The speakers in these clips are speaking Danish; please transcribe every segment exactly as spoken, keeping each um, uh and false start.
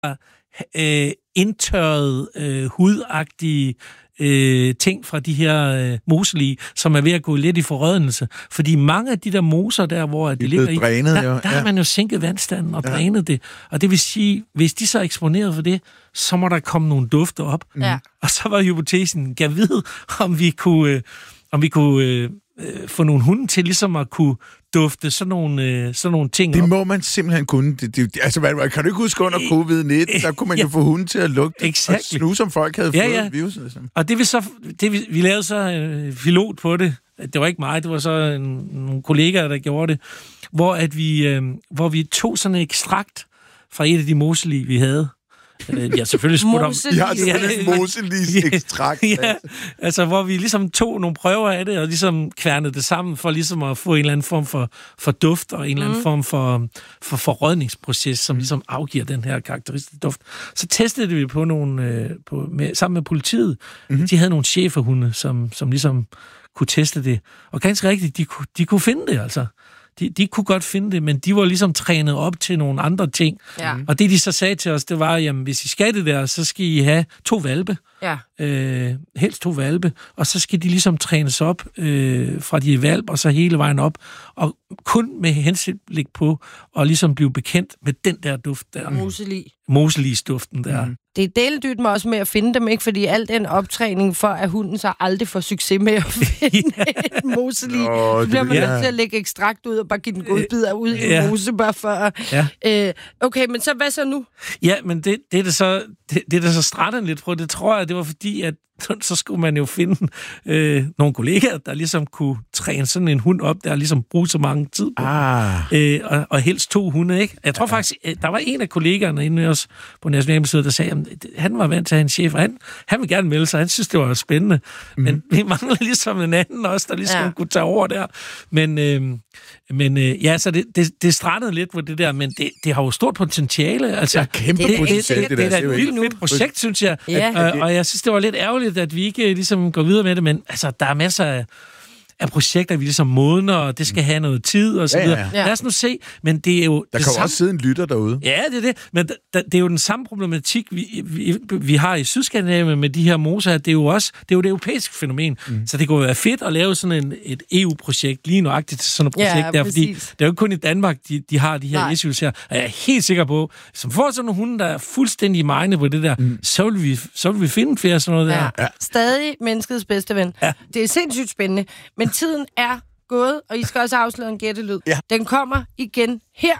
øh, indtørrede, øh, hudagtige øh, ting fra de her øh, moselige, som er ved at gå lidt i forrådnelse. Fordi mange af de der moser der, hvor de, de ligger i, drænet, der, jo. der Ja. har man jo sænket vandstanden og Ja. drænet det. Og det vil sige, hvis de så er eksponeret for det, så må der komme nogle dufte op. Ja. Og så var hypotesen, kan vide, om vi kunne, øh, om vi kunne øh, øh, få nogle hunde til ligesom at kunne dufte sådan nogle, øh, sådan nogle ting Det op. må man simpelthen kunne. Det, det, altså, hvad, kan du ikke huske under covid nitten, der kunne man Ja. jo få hunden til at lugte Exactly. og snuse, som folk havde Ja, fået ja. viruset. Ligesom. Og det vi så, det vi, vi lavede så øh, pilot på det. Det var ikke mig, det var så en, nogle kollegaer, der gjorde det. Hvor, at vi, øh, hvor vi tog sådan en ekstrakt fra et af de moselige, vi havde. Øh, ja, selvfølgelig spurgte om... Moselige. Jeg har selvfølgelig Ja. en moselis ekstrakt. Ja, altså hvor vi ligesom tog nogle prøver af det, og ligesom kværnede det sammen, for ligesom at få en eller anden form for, for duft, og en eller anden Mm. form for, for forrådningsproces, som ligesom afgiver den her karakteristiske duft. Så testede vi på nogle, øh, på, med, sammen med politiet. Mm-hmm. De havde nogle cheferhunde, som, som ligesom kunne teste det. Og ganske rigtigt, de, kunne- de kunne finde det, altså. De, de kunne godt finde det, men de var ligesom trænet op til nogle andre ting. Ja. Og det, de så sagde til os, det var, jamen, hvis I skal det der, så skal I have to hvalpe. Ja. Øh, helst to hvalpe, og så skal de ligesom trænes op øh, fra de er hvalp, og så hele vejen op, og kun med hensynblik på at ligesom blive bekendt med den der duft der. Moselig. Moselis-duften der. Mm. Det er deldyrt mig også med at finde dem, ikke? Fordi al den optræning for, at hunden så aldrig får succes med at finde et moselig. Nå, Så bliver man det- nødt ja. til at lægge ekstrakt ud og bare give den godbidder ud i Ja. en mose, bare for... Ja. Øh, okay, men så hvad så nu? Ja, men det, det er det så, det, det er der så stratten lidt på. Det tror jeg, det var fordi, at så skulle man jo finde øh, nogle kollegaer, der ligesom kunne træne sådan en hund op, der ligesom bruge så mange tid på. Ah. Øh, og, og helst to hunde, ikke? Jeg tror faktisk, øh, der var en af kollegaerne inde os på Nationalmuseet, der sagde, at han var vant til at have en chef, og han, han ville gerne melde sig, han synes, det var spændende. Mm. Men vi mangler ligesom en anden også, der ligesom Ja. ja. kunne tage over der. Men, øh, men øh, ja, så det, det, det strandede lidt på det der, men det, det har jo stort potentiale. Altså, Ja, kæmpe det- potentiale, det- det, det er der. da Det er jo et ikke- vildt fedt projekt, synes jeg. Ja. Og, og jeg synes, det var lidt ærgerligt, at vi ikke ligesom går videre med det, men altså, der er masser af, af projekter, vi ligesom modner, og det skal have noget tid, og så Ja, ja, videre. ja. Lad os nu se, men det er jo... Der det kan jo samme- også sidde en lytter derude. Ja, det er det. Men da, da, det er jo den samme problematik, vi, vi, vi har i Sydskandinavien med de her moser. Det er jo også det er jo et europæisk fænomen. Mm. Så det kunne være fedt at lave sådan en, et E U-projekt, lige nøjagtigt til sådan et projekt Ja, der, fordi præcis. det er jo ikke kun i Danmark, de, de har de her Nej. issues her. Og jeg er helt sikker på, som får sådan nogle hunde, der er fuldstændig mine på det der, mm. så, vil vi, så vil vi finde flere sådan noget der. Ja. Ja. Stadig menneskets bedste ven. Ja. Det er sindssygt spændende. Men tiden er gået, og I skal også afsløre en gættelyd. Ja. Den kommer igen her.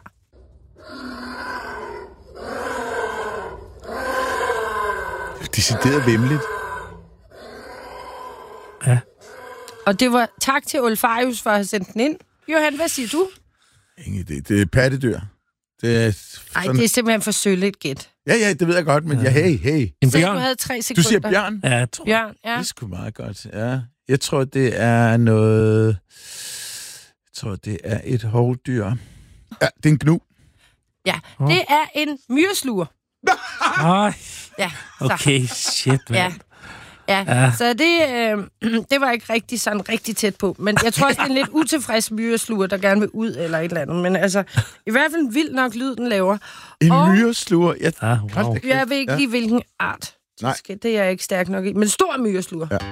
Decideret vemmeligt. Ja. Og det var tak til Olfarius for at have sendt den ind. Johan, hvad siger du? Ingen idé. Det er pattedyr. Det er Nej, sådan... det er simpelthen for sølle et gæt. Ja, ja, det ved jeg godt, men ja, hey, hey. En Se, du bjørn. havde tre Du sekunder. siger bjørn? Ja, jeg tror. Bjørn, ja. Det er sgu meget godt, ja. Jeg tror, det er noget... Jeg tror, det er et hovdyr. Ja, det er en gnu. Ja, det er en myresluger. Ej, Ja, så. okay, shit, mand. Ja. Ja, ja, så det, øh, det var ikke rigtig sådan rigtig tæt på. Men jeg tror også, det er en lidt utilfreds myresluger, der gerne vil ud eller et eller andet. Men altså, i hvert fald vild nok lyd, den laver. En Og- myresluger. Jeg, Ah, Hold wow. da kæft. Jeg ved ikke Ja. lige, hvilken art. Nej. Skal, det er jeg ikke stærk nok i. Men stor myresluger. Ja.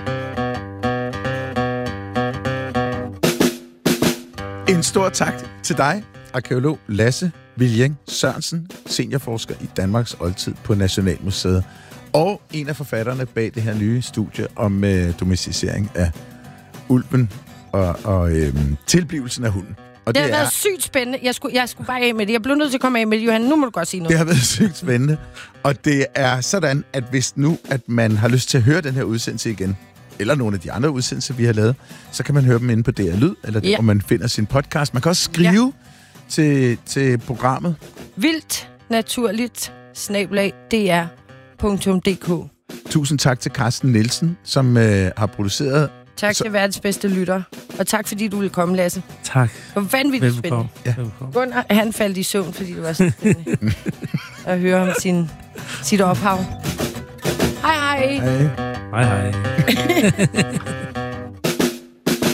En stor tak til dig, arkæolog Lasse Viljeng Sørensen, seniorforsker i Danmarks oldtid på Nationalmuseet, og en af forfatterne bag det her nye studie om øh, domesticering af ulven og, og øh, tilblivelsen af hunden. Og Det har er, været sygt spændende. Jeg skulle, jeg skulle bare af med det. Jeg blev nødt til at komme af med det. Johan, nu må du godt sige noget. det har været sygt spændende. Og det er sådan, at hvis nu, at man har lyst til at høre den her udsendelse igen, eller nogle af de andre udsendelser, vi har lavet, så kan man høre dem inde på D R Lyd, eller der, Ja. hvor man finder sin podcast. Man kan også skrive ja. til, til programmet. Vildt, naturligt, snablag, dr punktum d k. Tusind tak til Carsten Nielsen, som øh, har produceret. Tak Så- til verdens bedste lytter. Og tak, fordi du ville komme, Lasse. Tak. Det var vanvittigt spændende. Velbekomme. Ja. Velbekomme. Gunnar, han faldt i søvn, fordi det var så spændende at høre om sin, sit ophav. Hej, hej. Hej. Hej, hej.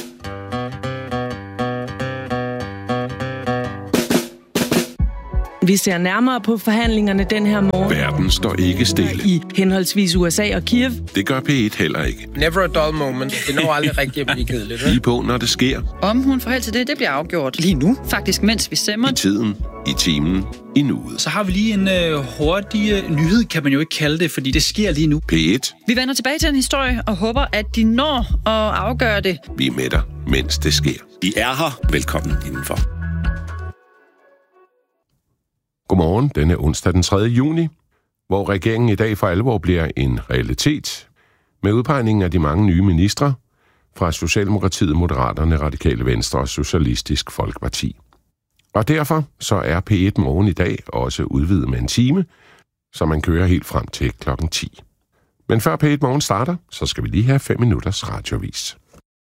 Vi Vi ser nærmere på forhandlingerne den her morgen. Verden står ikke stille. I henholdsvis U S A og Kiev. Det gør P et heller ikke. Never a dull moment. Det når aldrig rigtig at blive kedeligt. Lige på, når det sker. Om hun får held til det, det bliver afgjort lige nu. Faktisk, mens vi stemmer. I tiden, i timen, i nuet. Så har vi lige en øh, hurtig øh, nyhed, kan man jo ikke kalde det, fordi det sker lige nu. P et. Vi vender tilbage til en historie og håber, at de når at afgøre det. Vi er med dig, mens det sker. I er her. Velkommen indenfor. Godmorgen, denne onsdag den tredje juni, hvor regeringen i dag for alvor bliver en realitet med udpegningen af de mange nye ministre fra Socialdemokratiet, Moderaterne, Radikale Venstre og Socialistisk Folkeparti. Og derfor så er P et Morgen i dag også udvidet med en time, så man kører helt frem til klokken ti. Men før P et Morgen starter, så skal vi lige have fem minutters radioavis.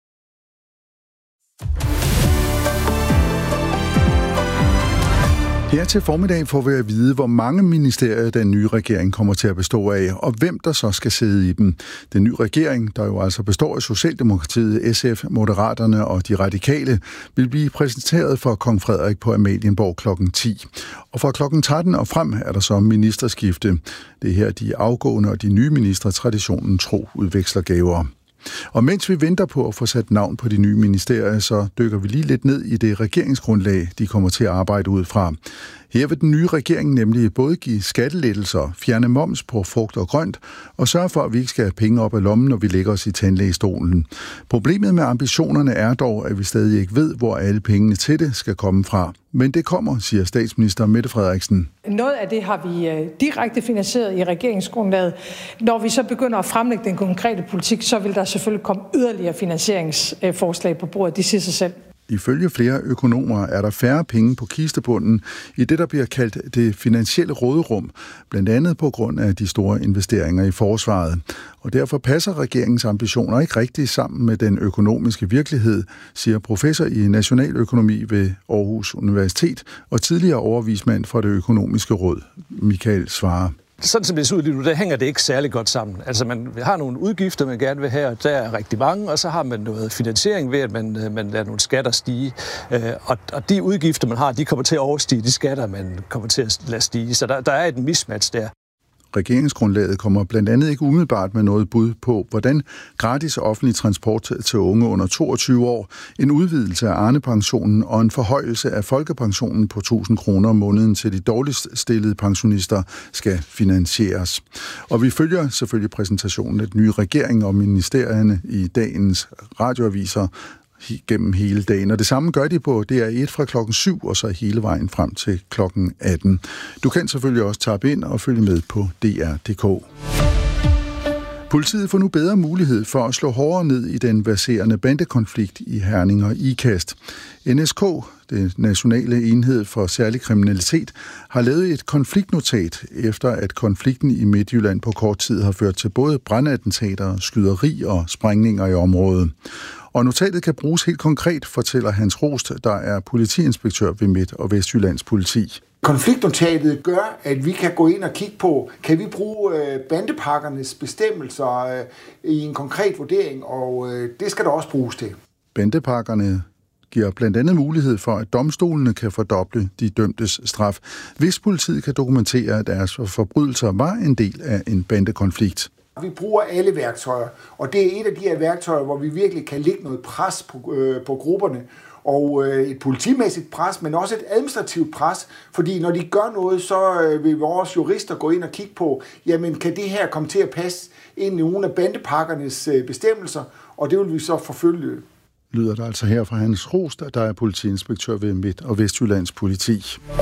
Her til formiddag får vi at vide, hvor mange ministerier den nye regering kommer til at bestå af, og hvem der så skal sidde i dem. Den nye regering, der jo altså består af Socialdemokratiet, S F, Moderaterne og de Radikale, vil blive præsenteret for kong Frederik på Amalienborg klokken ti. Og fra klokken tretten og frem er der så ministerskifte. Det er her de afgående og de nye ministre traditionen tro udveksler gaver. Og mens vi venter på at få sat navn på de nye ministerier, så dykker vi lige lidt ned i det regeringsgrundlag, de kommer til at arbejde ud fra. Her vil den nye regering nemlig både give skattelettelser, fjerne moms på frugt og grønt, og sørge for, at vi ikke skal have penge op af lommen, når vi lægger os i tandlægestolen. Problemet med ambitionerne er dog, at vi stadig ikke ved, hvor alle pengene til det skal komme fra. Men det kommer, siger statsminister Mette Frederiksen. Noget af det har vi direkte finansieret i regeringsgrundlaget. Når vi så begynder at fremlægge den konkrete politik, så vil der selvfølgelig komme yderligere finansieringsforslag på bordet. Det siger sig selv. Ifølge flere økonomer er der færre penge på kistebunden i det, der bliver kaldt det finansielle råderum, blandt andet på grund af de store investeringer i forsvaret. Og derfor passer regeringens ambitioner ikke rigtig sammen med den økonomiske virkelighed, siger professor i nationaløkonomi ved Aarhus Universitet og tidligere overvismand fra det økonomiske råd, Michael Svarer. Sådan som det ser ud lige nu, der hænger det ikke særlig godt sammen. Altså man har nogle udgifter, man gerne vil have, og der er rigtig mange, og så har man noget finansiering ved, at man, man lader nogle skatter stige. Og, og de udgifter, man har, de kommer til at overstige de skatter, man kommer til at lade stige. Så der, der er et mismatch der. Regeringsgrundlaget kommer blandt andet ikke umiddelbart med noget bud på, hvordan gratis offentlig transport til unge under toogtyve år, en udvidelse af Arne-pensionen og en forhøjelse af folkepensionen på tusind kroner om måneden til de dårligst stillede pensionister skal finansieres. Og vi følger selvfølgelig præsentationen af den nye regering og ministerierne i dagens radioaviser gennem hele dagen. Og det samme gør de på D R et fra klokken syv og så hele vejen frem til klokken atten. Du kan selvfølgelig også tappe ind og følge med på D R punktum d k. Politiet får nu bedre mulighed for at slå hårdere ned i den verserende bandekonflikt i Herning og Ikast. N S K, det nationale enhed for særlig kriminalitet, har lavet et konfliktnotat, efter at konflikten i Midtjylland på kort tid har ført til både brandattentater, skyderi og sprængninger i området. Og notatet kan bruges helt konkret, fortæller Hans Rost, der er politiinspektør ved Midt- og Vestjyllands politi. Konfliktnotatet gør, at vi kan gå ind og kigge på, kan vi bruge bandepakkernes bestemmelser i en konkret vurdering, og det skal der også bruges til. Bandepakkerne giver blandt andet mulighed for, at domstolene kan fordoble de dømtes straf, hvis politiet kan dokumentere, at deres forbrydelser var en del af en bandekonflikt. Vi bruger alle værktøjer, og det er et af de her værktøjer, hvor vi virkelig kan lægge noget pres på, øh, på grupperne, og øh, et politimæssigt pres, men også et administrativt pres, fordi når de gør noget, så øh, vil vores jurister gå ind og kigge på, jamen kan det her komme til at passe ind i nogle af bandepakkernes øh, bestemmelser, og det vil vi så forfølge. Lyder der altså her fra Hans Rost, der er politiinspektør ved Midt- og Vestjyllands politi.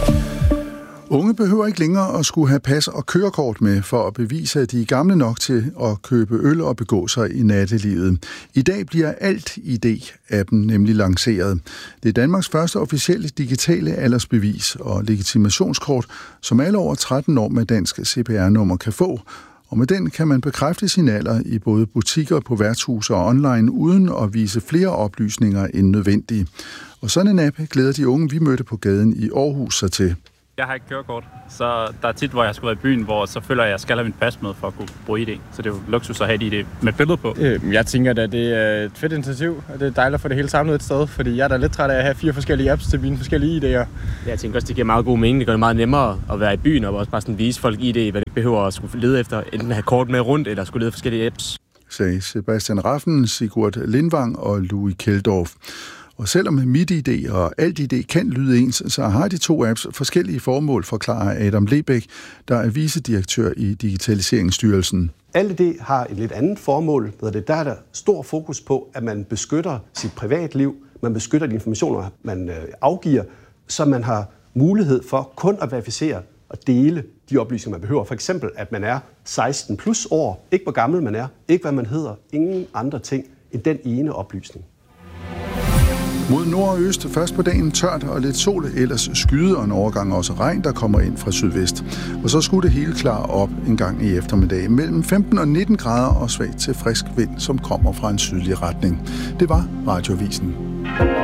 Unge behøver ikke længere at skulle have pas og kørekort med for at bevise, at de er gamle nok til at købe øl og begå sig i nattelivet. I dag bliver Alt I D-appen nemlig lanceret. Det er Danmarks første officielle digitale aldersbevis og legitimationskort, som alle over tretten år med dansk C P R-nummer kan få. Og med den kan man bekræfte sin alder i både butikker, på værtshuse og online, uden at vise flere oplysninger end nødvendige. Og sådan en app glæder de unge, vi mødte på gaden i Aarhus sig til. Jeg har ikke kørekort, så der er tit, hvor jeg skal være i byen, hvor så føler jeg, at jeg skal have mit pas med for at kunne bruge I D. Så det er jo luksus at have et I D med billede på. Jeg tænker, at det er et fedt initiativ, og det er dejligt at få det hele samlet et sted, fordi jeg er da lidt træt af at have fire forskellige apps til mine forskellige I D'er. Jeg tænker også, det giver meget god mening. Det gør det meget nemmere at være i byen og også bare sådan vise folk I D, hvad det behøver at skulle lede efter, enten have kort med rundt eller skulle lede forskellige apps. Sagde Sebastian Raffen, Sigurd Lindvang og Louis Kjeldorf. Og selvom MitID og AltID kan lyde ens, så har de to apps forskellige formål, forklarer Adam Lebæk, der er vicedirektør i Digitaliseringsstyrelsen. AltID har et lidt andet formål. Der er der stor fokus på, at man beskytter sit privatliv, man beskytter de informationer, man afgiver, så man har mulighed for kun at verificere og dele de oplysninger, man behøver. For eksempel, at man er seksten plus år, ikke hvor gammel man er, ikke hvad man hedder, ingen andre ting end den ene oplysning. Mod nord og øst først på dagen tørt og lidt sol, ellers skyde og en overgang også regn, der kommer ind fra sydvest. Og så skulle det hele klare op en gang i eftermiddag mellem femten og nitten grader og svagt til frisk vind, som kommer fra en sydlig retning. Det var Radioavisen.